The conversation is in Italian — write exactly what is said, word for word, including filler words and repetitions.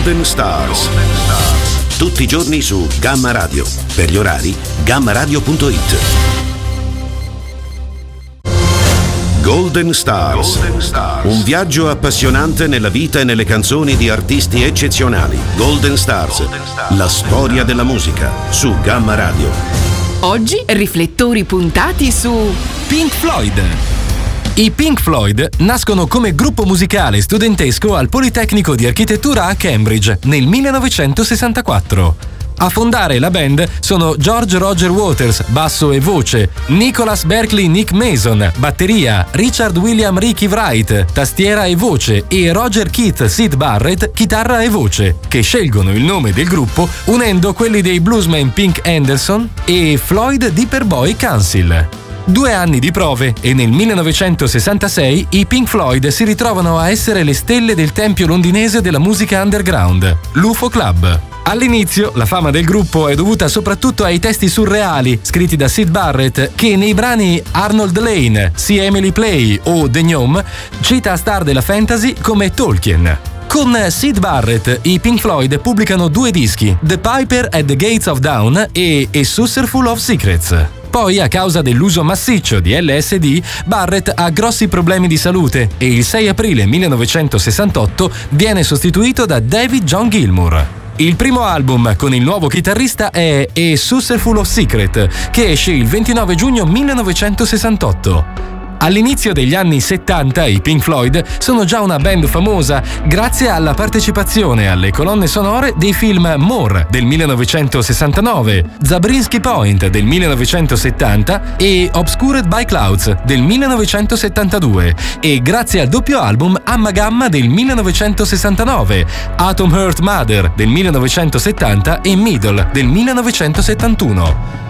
Golden Stars. Tutti i giorni su Gamma Radio. Per gli orari, gamma radio punto it. Golden Stars. Golden Stars. Un viaggio appassionante nella vita e nelle canzoni di artisti eccezionali. Golden Stars. Golden Stars. La storia della musica su Gamma Radio. Oggi riflettori puntati su Pink Floyd. I Pink Floyd nascono come gruppo musicale studentesco al Politecnico di Architettura a Cambridge nel millenovecentosessantaquattro. A fondare la band sono George Roger Waters, basso e voce, Nicholas Berkeley Nick Mason, batteria, Richard William Ricky Wright, tastiera e voce e Roger Keith Syd Barrett, chitarra e voce, che scelgono il nome del gruppo unendo quelli dei bluesman Pink Anderson e Floyd Dipperboy Council. Due anni di prove e nel millenovecentosessantasei i Pink Floyd si ritrovano a essere le stelle del tempio londinese della musica underground, l'U F O Club. All'inizio la fama del gruppo è dovuta soprattutto ai testi surreali scritti da Syd Barrett che nei brani Arnold Lane, See Emily Play o The Gnome cita star della fantasy come Tolkien. Con Syd Barrett i Pink Floyd pubblicano due dischi, The Piper at the Gates of Dawn e A Saucerful of Secrets. Poi, a causa dell'uso massiccio di L S D, Barrett ha grossi problemi di salute e il sei aprile millenovecentosessantotto viene sostituito da David John Gilmour. Il primo album con il nuovo chitarrista è A Saucerful of Secret, che esce il ventinove giugno millenovecentosessantotto. All'inizio degli anni settanta i Pink Floyd sono già una band famosa grazie alla partecipazione alle colonne sonore dei film More del millenovecentosessantanove, Zabriskie Point del millenovecentosettanta e Obscured by Clouds del millenovecentosettantadue e grazie al doppio album Amma Gamma del millenovecentosessantanove, Atom Heart Mother del millenovecentosettanta e Middle del millenovecentosettantuno.